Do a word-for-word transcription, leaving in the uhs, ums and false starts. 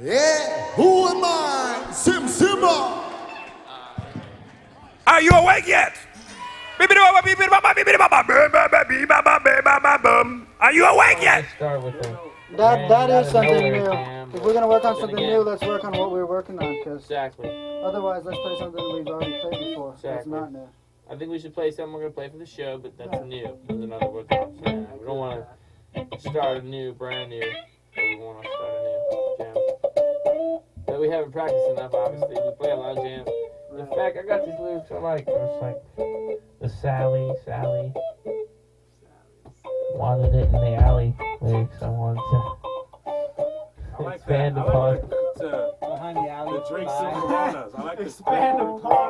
Yeah, who am I? Sim Simba. Are you awake yet? Are you awake yet? Start with them. That that is something nowhere, new. Cam, If we're gonna work on then something again- new, let's work on what we were working on. Cause Exactly. otherwise, let's play something we've already played before. That's Exactly. not new. I think we should play something we're gonna play for the show, but that's new. There's another work on. So we don't want to start a new, brand new, but we want to start a new jam. But we haven't practiced enough, obviously. We play a lot of jams. In fact, I got these lyrics I like. It's like the Sally, Sally wanted it in the alley lyrics. I wanted to I like expand that. upon. I like the, the, Behind the alley. the drinks and Coronas. I like the Expand upon.